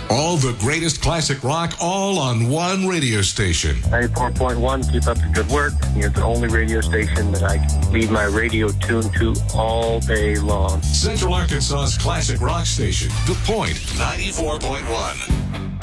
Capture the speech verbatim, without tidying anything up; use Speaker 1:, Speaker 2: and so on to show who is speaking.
Speaker 1: All the greatest classic rock, all on one radio station.
Speaker 2: ninety-four point one, keep up the good work. You're the only radio station that I can leave my radio tuned to all day long.
Speaker 1: Central Arkansas's classic rock station, The Point, ninety-four point one.